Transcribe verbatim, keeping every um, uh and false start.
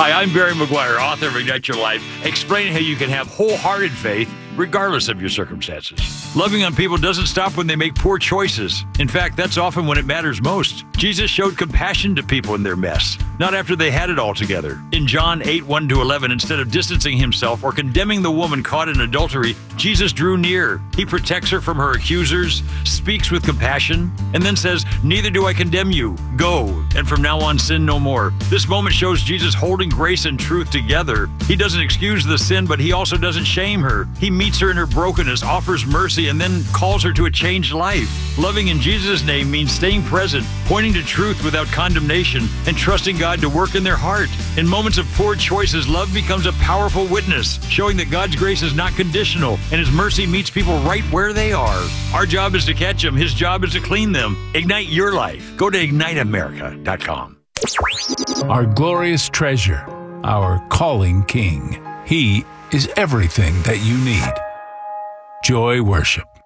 Hi, I'm Barry McGuire, author of Ignite Your Life, explaining how you can have wholehearted faith regardless of your circumstances. Loving on people doesn't stop when they make poor choices. In fact, that's often when it matters most. Jesus showed compassion to people in their mess, not after they had it all together. In John eight, one to eleven, instead of distancing himself or condemning the woman caught in adultery, Jesus drew near. He protects her from her accusers, speaks with compassion, and then says, "Neither do I condemn you. Go, and from now on sin no more." This moment shows Jesus holding grace and truth together. He doesn't excuse the sin, but he also doesn't shame her. He meets her in her brokenness, offers mercy, and then calls her to a changed life. Loving in Jesus' name means staying present, pointing to truth without condemnation, and trusting God to work in their heart. In moments of poor choices, love becomes a powerful witness, showing that God's grace is not conditional, and His mercy meets people right where they are. Our job is to catch them. His job is to clean them. Ignite your life. Go to ignite america dot com. Our glorious treasure, our calling King. He is everything that you need. Joy Worship.